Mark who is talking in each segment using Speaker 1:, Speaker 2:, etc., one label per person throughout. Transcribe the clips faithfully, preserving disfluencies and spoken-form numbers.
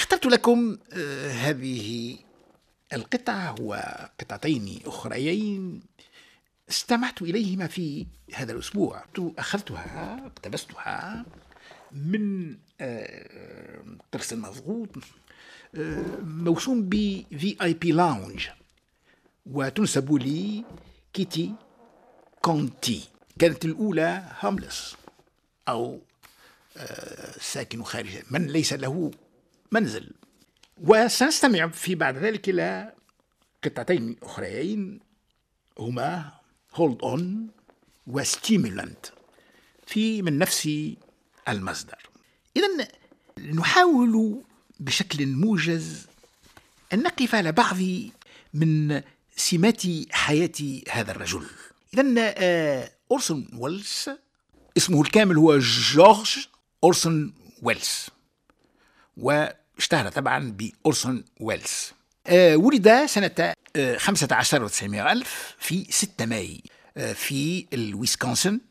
Speaker 1: اخترت لكم هذه القطعة وقطعتين أخريين استمعت إليهما في هذا الأسبوع. أخذتها اقتبستها من قرص مضغوط موسوم ب في آي بي لاونج، وتنسب لي كيتي كونتي. كانت الأولى هوملس أو ساكن خارج من ليس له منزل. وسنستمع في بعد ذلك إلى قطعتين أخريين هما Hold On وستيمولانت في من نفس المصدر. إذن نحاول بشكل موجز أن نقف على بعض من سمات حياة هذا الرجل. إذن أورسون ويلز اسمه الكامل هو جورج أورسون ويلز، واشتهر طبعا بأورسون ويلز. أه ولد سنة أه خمسة عشر وتسعمائة ألف في ستة ماي أه في الويسكونسن،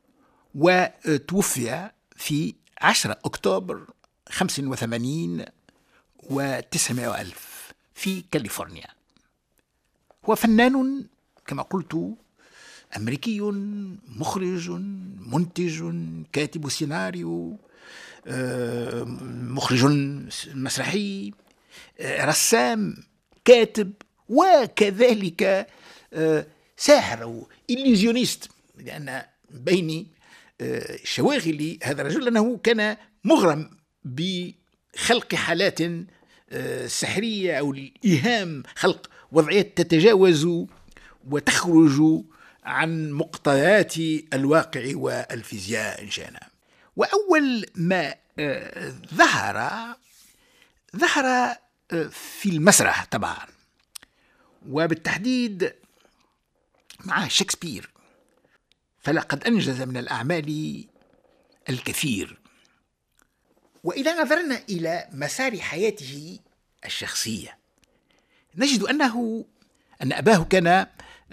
Speaker 1: وتوفي في عشرة أكتوبر خمسة وثمانين وتسعمائة ألف في كاليفورنيا. هو فنان كما قلت أمريكي، مخرج، منتج، كاتب سيناريو، مخرج مسرحي، رسام، كاتب، وكذلك ساحر أو إليزيونيست، لأن بين شواغل هذا الرجل أنه كان مغرم بخلق حالات سحرية أو الإيهام، خلق وضعيات تتجاوز وتخرج عن مقتضيات الواقع والفيزياء إن شاءنا. وأول ما ظهر ظهر في المسرح طبعا، وبالتحديد مع شكسبير، فلقد أنجز من الأعمال الكثير. وإذا نظرنا إلى مسار حياته الشخصية نجد أنه أن أباه كان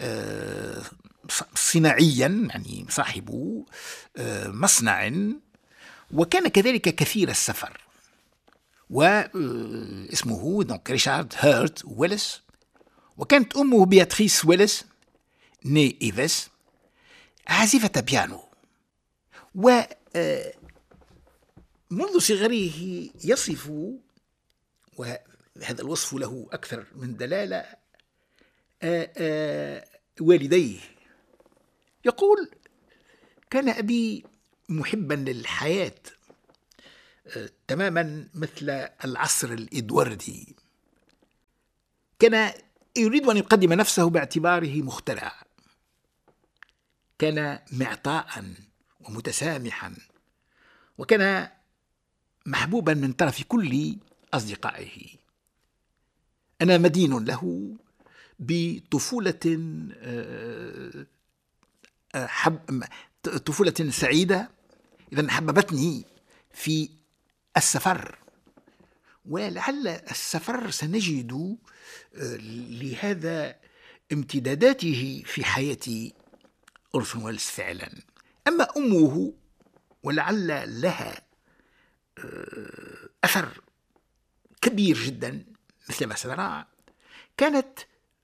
Speaker 1: صناعيا، يعني صاحب مصنع، وكان كذلك كثير السفر. واسمه دونك ريشارد هيرت ويلس، وكانت أمه بياتريس ويلس ني إيفيس عازفة بيانو. ومنذ صغره يصف، وهذا الوصف له أكثر من دلالة، آآ آآ والديه. يقول: كان أبي محبا للحياة تماما مثل العصر الإدواردي، كان يريد أن يقدم نفسه باعتباره مخترع، كان معطاء ومتسامحا، وكان محبوبا من طرف كل أصدقائه. أنا مدين له بطفولة حب طفولة سعيدة، إذن حببتني في السفر، ولعل السفر سنجد لهذا امتداداته في حياة أورسون ويلز فعلا. أما أمه ولعل لها أثر كبير جدا مثل ما سنرى، كانت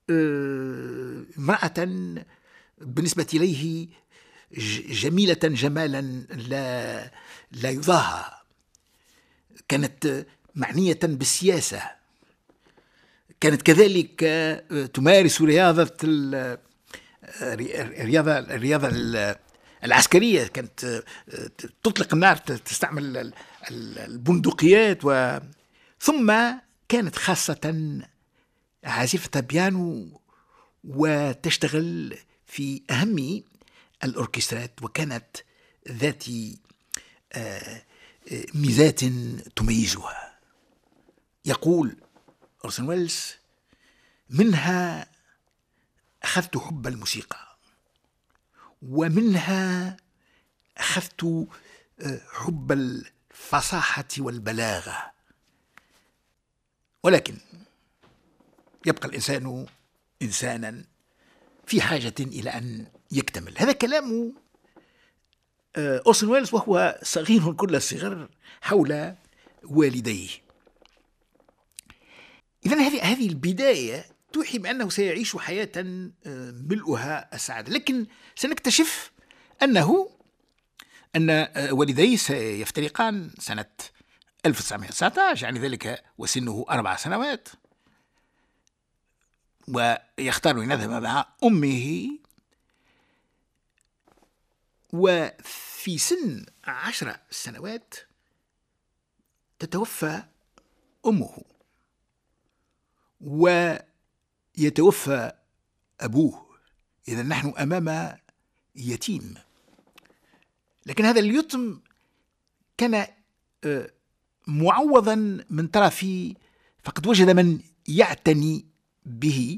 Speaker 1: امرأة بالنسبة إليه جميلة جمالا لا لا يضاهى، كانت معنية بالسياسة، كانت كذلك تمارس رياضة الرياضة الرياضة العسكرية، كانت تطلق النار، تستعمل البندقيات، و ثم كانت خاصة عازفة بيانو وتشتغل في أهم الأوركسترات، وكانت ذات ميزات تميزها. يقول أورسون ويلز: منها أخذت حب الموسيقى، ومنها أخذت حب الفصاحة والبلاغة، ولكن يبقى الإنسان إنسانا في حاجة إلى أن يكتمل. هذا كلام أورسون ويلز وهو صغير كل الصغر حول والديه. إذن هذه هذه البداية توحي بأنه سيعيش حياة ملؤها السعادة، لكن سنكتشف أنه أن والديه سيفترقان سنة ألف وتسعمائة وتسعة عشر، يعني ذلك وسنه أربع سنوات، ويختار أن يذهب مع أمه، وفي سن عشر سنوات تتوفى أمه ويتوفى أبوه. إذا نحن أمام يتيم، لكن هذا اليتم كان معوضا من طرف، فقد وجد من يعتني به،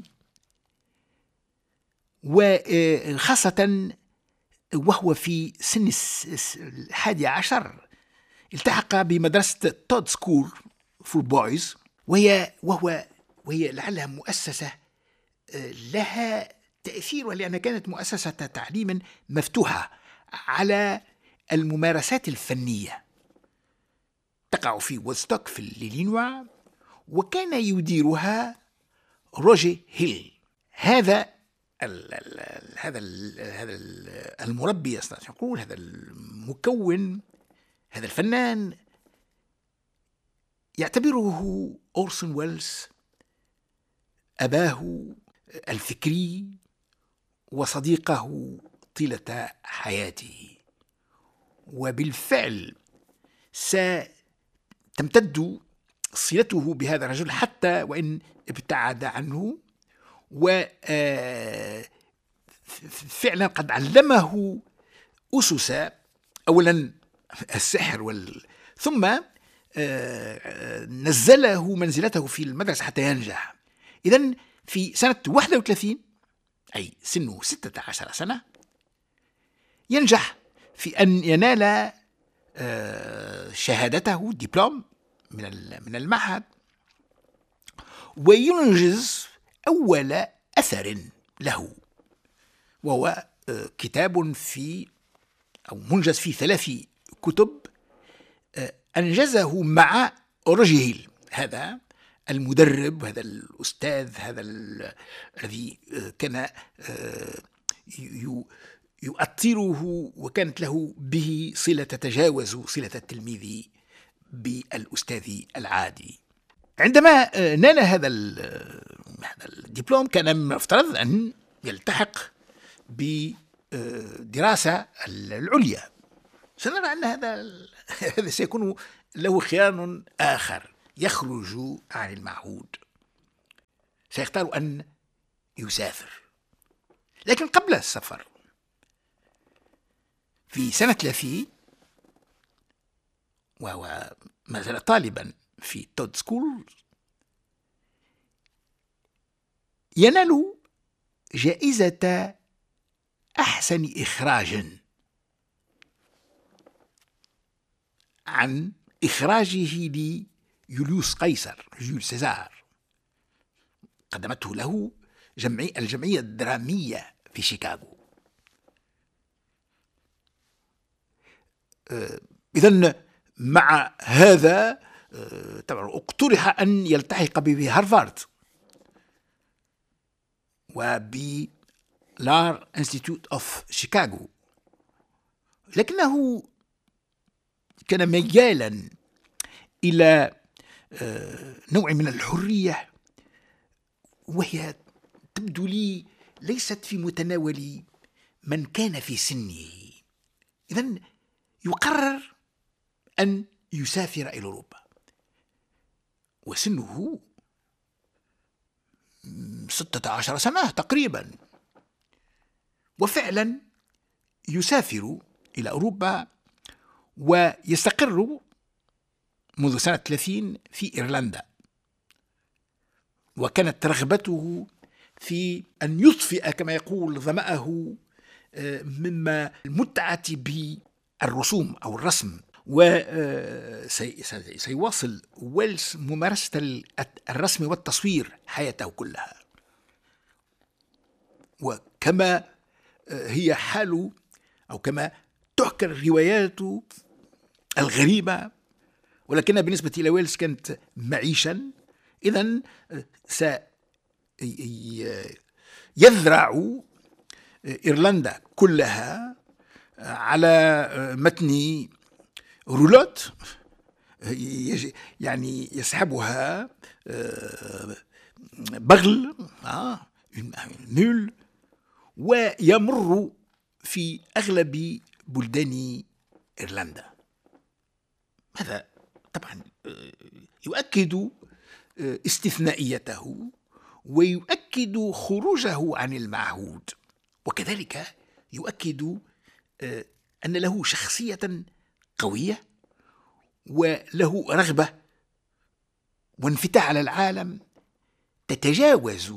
Speaker 1: وخاصة وهو في سن الحادي عشر التحق بمدرسة تود سكول فور بويز، وهي وهو وهي لعلها مؤسسة لها تأثير، لأنها كانت مؤسسة تعليم مفتوحة على الممارسات الفنية، تقع في وودستوك في الإلينوا، وكان يديرها روجي هيل. هذا ال ال هذا ال هذا المربي أستطيع أقول، هذا المكون، هذا الفنان، يعتبره أورسون ويلز أباه الفكري وصديقه طيلة حياته، وبالفعل ستمتد صلته بهذا الرجل حتى وإن ابتعد عنه، وفعلا قد علمه أسس، أولا السحر وال... ثم نزله منزلته في المدرسة حتى ينجح. إذن في سنة واحد وثلاثين، أي سنه ستة عشر سنة، ينجح في أن ينال شهادته دبلوم من المعهد، وينجز أول أثر له، وهو كتاب في أو منجز في ثلاث كتب أنجزه مع روجي هيل، هذا المدرب، هذا الأستاذ، هذا الذي كان يؤطره، وكانت له به صلة تتجاوز صلة التلميذ بالأستاذ العادي. عندما نال هذا الدبلوم كان من المفترض أن يلتحق بدراسة العليا. سنرى أن هذا هذا سيكون له خيار آخر، يخرج عن المعهود، سيختار أن يسافر. لكن قبل السفر في سنة ثلاثين، وهو ما زال طالبا في تود سكول، ينال جائزة أحسن إخراج عن إخراجه ليوليوس قيصر، جول سيزار، قدمته له جمعية الجمعية الدرامية في شيكاغو. إذن مع هذا طبعا اقترح أن يلتحق بهارفارد وبلار انستيتيوت اوف شيكاغو، لكنه كان ميالا إلى نوع من الحرية، وهي تبدو لي ليست في متناول من كان في سنه. إذن يقرر أن يسافر إلى أوروبا، وسنه ستة عشر سنة تقريبا، وفعلا يسافر إلى أوروبا ويستقر منذ سنة ثلاثين في إيرلندا، وكانت رغبته في أن يطفئ كما يقول ظمأه مما المتعة بالرسوم أو الرسم، وسيواصل ويلز ممارسة الرسم والتصوير حياته كلها. وكما هي حال أو كما تحكى الروايات الغريبة، ولكنها بالنسبة إلى ويلز كانت معيشا، إذن سيذرع إيرلندا كلها على متن رولوت، يعني يسحبها بغل مول، ويمر في أغلب بلدان إيرلندا. هذا طبعا يؤكد استثنائيته ويؤكد خروجه عن المعهود، وكذلك يؤكد أن له شخصية قوية وله رغبة وانفتاح على العالم تتجاوز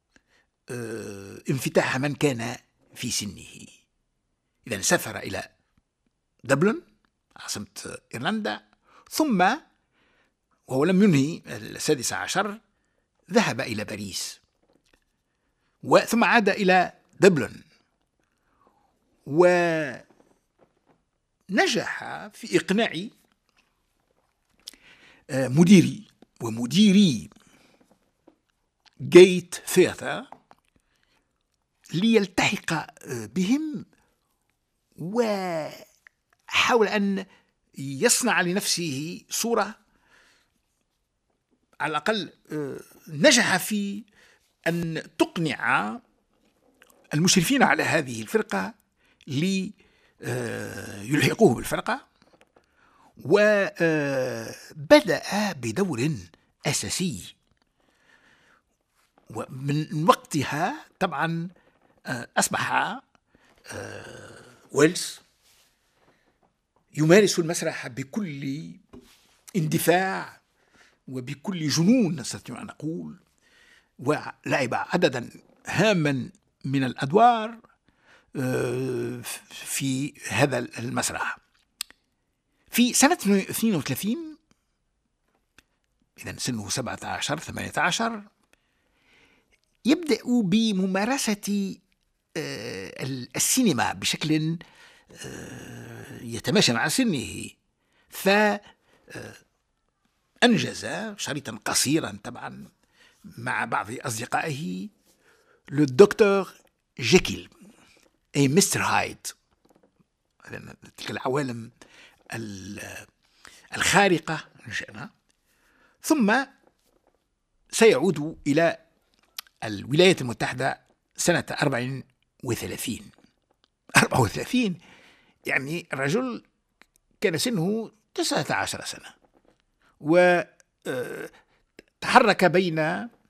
Speaker 1: انفتاح من كان في سنه. إذن سافر إلى دبلن عاصمة إيرلندا، ثم وهو لم ينهي السادس عشر ذهب إلى باريس، ثم عاد إلى دبلن، ونجح في إقناع مديري ومديري جيت ثياتر ليلتحق بهم، وحاول أن يصنع لنفسه صورة، على الأقل نجح في أن تقنع المشرفين على هذه الفرقة ليلحقوه بالفرقة، وبدأ بدور أساسي. ومن وقتها طبعا أصبح ويلز يمارس المسرح بكل اندفاع وبكل جنون نستطيع أن نقول، ولعب عددا هاما من الأدوار في هذا المسرح. في سنة اثنين وثلاثين، إذن سنه سبعة عشر ثمانية عشر، يبدأ بممارسة السينما بشكل يتماشى مع سنه، فأنجز شريطا قصيرا طبعا مع بعض أصدقائه، للدكتور جيكيل أي مستر هايد، تلك العوالم الخارقة نشأنا. ثم سيعود إلى الولايات المتحدة سنة أربع وثلاثين. أربع وثلاثين يعني الرجل كان سنه تسعة عشر سنة، وتحرك بين